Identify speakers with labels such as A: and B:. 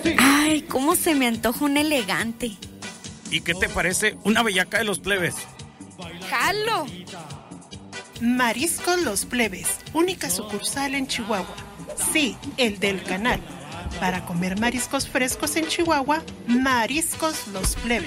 A: Ay, cómo se me antoja un elegante.
B: ¿Y qué te parece una bellaca de los plebes?
A: ¡Jalo!
C: Mariscos Los Plebes, única sucursal en Chihuahua. Sí, el del canal. Para comer mariscos frescos en Chihuahua, Mariscos Los Plebes.